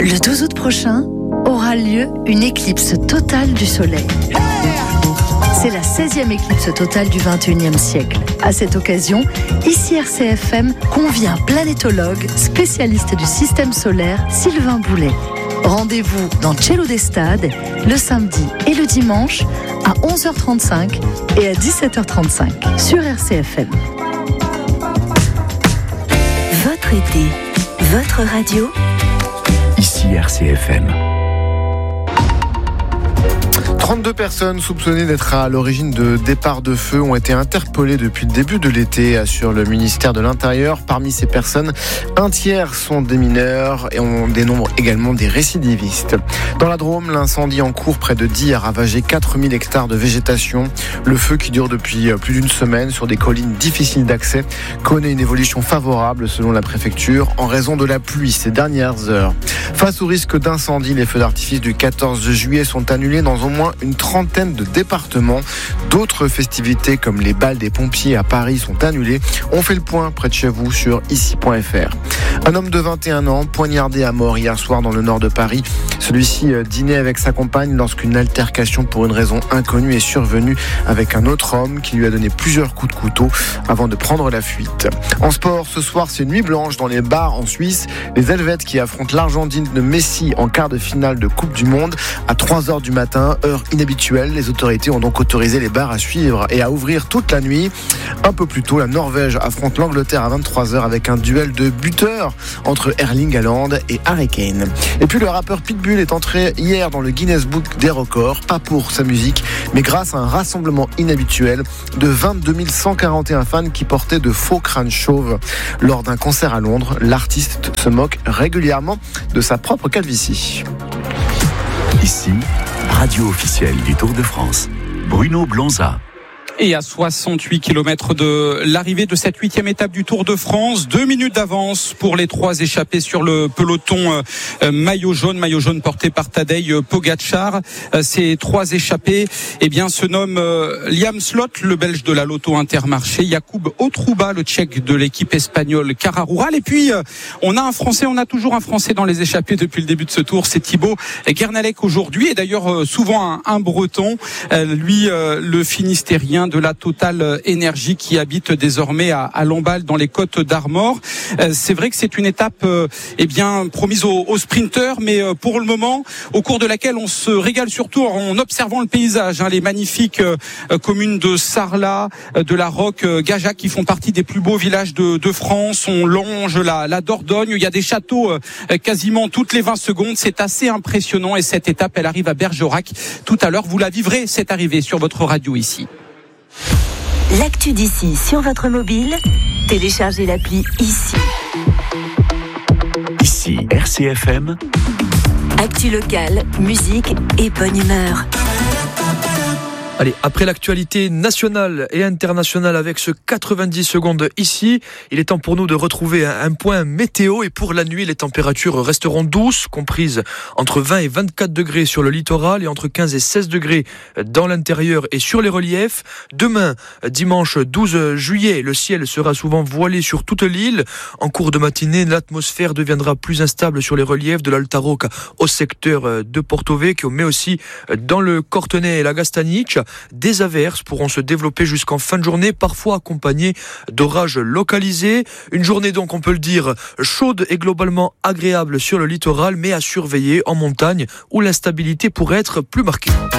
Le 12 août prochain aura lieu une éclipse totale du Soleil. C'est la 16e éclipse totale du 21e siècle. À cette occasion, ici RCFM convie un planétologue spécialiste du système solaire, Sylvain Boulet. Rendez-vous dans Cielo d'Estade le samedi et le dimanche à 11h35 et à 17h35 sur RCFM. Votre été, votre radio. Ici RCFM. 32 personnes soupçonnées d'être à l'origine de départs de feu ont été interpellées depuis le début de l'été, assure le ministère de l'Intérieur. Parmi ces personnes, un tiers sont des mineurs et on dénombre également des récidivistes. Dans la Drôme, l'incendie en cours près de Die a ravagé 4000 hectares de végétation. Le feu, qui dure depuis plus d'une semaine sur des collines difficiles d'accès, connaît une évolution favorable selon la préfecture en raison de la pluie ces dernières heures. Face au risque d'incendie, les feux d'artifice du 14 juillet sont annulés dans au moins une trentaine de départements. D'autres festivités comme les balles des pompiers à Paris sont annulées. On fait le point près de chez vous sur ici.fr. Un homme de 21 ans poignardé à mort hier soir dans le nord de Paris. Celui-ci dînait avec sa compagne lorsqu'une altercation pour une raison inconnue est survenue avec un autre homme qui lui a donné plusieurs coups de couteau avant de prendre la fuite. En sport, ce soir, c'est nuit blanche dans les bars en Suisse. Les Helvètes qui affrontent l'Argentine de Messi en quart de finale de Coupe du Monde à 3h du matin, heure inhabituelle. Les autorités ont donc autorisé les bars à suivre et à ouvrir toute la nuit. Un peu plus tôt, la Norvège affronte l'Angleterre à 23h avec un duel de buteurs entre Erling Haaland et Harry Kane. Et puis le rappeur Pitbull est entré hier dans le Guinness Book des records, pas pour sa musique, mais grâce à un rassemblement inhabituel de 22 141 fans qui portaient de faux crânes chauves. Lors d'un concert à Londres, l'artiste se moque régulièrement de sa propre calvitie. Ici, radio officielle du Tour de France. Bruno Blonza. Et à 68 km de l'arrivée de cette 8e étape du Tour de France, 2 minutes d'avance pour les 3 échappés sur le peloton maillot jaune porté par Tadej Pogačar. Ces 3 échappés, se nomment Liam Slot, le Belge de la Lotto Intermarché, Jakub Otruba, le Tchèque de l'équipe espagnole Cara Rural. Et puis, on a toujours un Français dans les échappés depuis le début de ce Tour, c'est Thibaut Guernalec aujourd'hui. Et d'ailleurs, souvent un Breton, lui, le Finistérien de la Total Énergie qui habite désormais à Lamballe dans les Côtes d'Armor. C'est vrai que c'est une étape promise aux sprinteurs, mais pour le moment, au cours de laquelle on se régale surtout en observant le paysage, les magnifiques communes de Sarlat, de la Roque, Gajac qui font partie des plus beaux villages de France. On longe la Dordogne, il y a des châteaux quasiment toutes les 20 secondes. C'est assez impressionnant et cette étape, elle arrive à Bergerac. Tout à l'heure, vous la vivrez, cette arrivée sur votre radio ici. L'actu d'ici sur votre mobile, téléchargez l'appli ici. Ici RCFM. Actu locale, musique et bonne humeur. Allez, après l'actualité nationale et internationale avec ce 90 secondes ici, il est temps pour nous de retrouver un point météo. Et pour la nuit, les températures resteront douces, comprises entre 20 et 24 degrés sur le littoral et entre 15 et 16 degrés dans l'intérieur et sur les reliefs. Demain, dimanche 12 juillet, le ciel sera souvent voilé sur toute l'île. En cours de matinée, l'atmosphère deviendra plus instable sur les reliefs de l'Alta Rocca au secteur de Porto Vecchio, mais aussi dans le Cortenay et la Gastaniche. Des averses pourront se développer jusqu'en fin de journée, parfois accompagnées d'orages localisés. Une journée donc, on peut le dire, chaude et globalement agréable sur le littoral, mais à surveiller en montagne où l'instabilité pourrait être plus marquée.